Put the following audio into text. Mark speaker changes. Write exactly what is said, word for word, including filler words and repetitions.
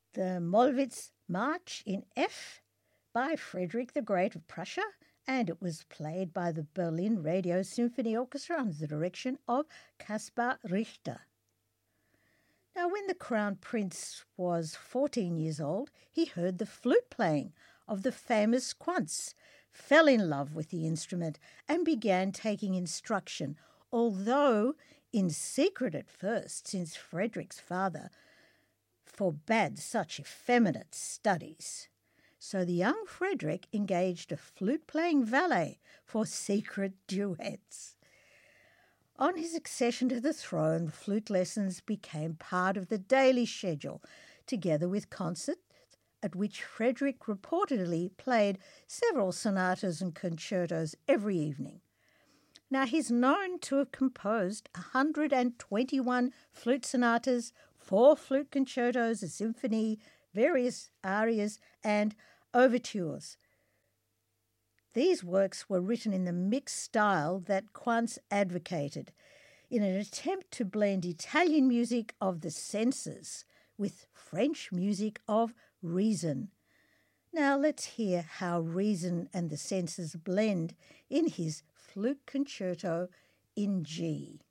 Speaker 1: the Mollwitz March in F by Frederick the Great of Prussia, and it was played by the Berlin Radio Symphony Orchestra under the direction of Caspar Richter. Now, when the Crown Prince was fourteen years old, he heard the flute playing of the famous Quantz, fell in love with the instrument, and began taking instruction, although in secret at first, since Frederick's father forbade such effeminate studies. So the young Frederick engaged a flute-playing valet for secret duets. On his accession to the throne, flute lessons became part of the daily schedule, together with concerts at which Frederick reportedly played several sonatas and concertos every evening. Now, he's known to have composed one hundred twenty-one flute sonatas, four flute concertos, a symphony, various arias, and overtures. These works were written in the mixed style that Quantz advocated, in an attempt to blend Italian music of the senses with French music of reason. Now let's hear how reason and the senses blend in his flute concerto in G.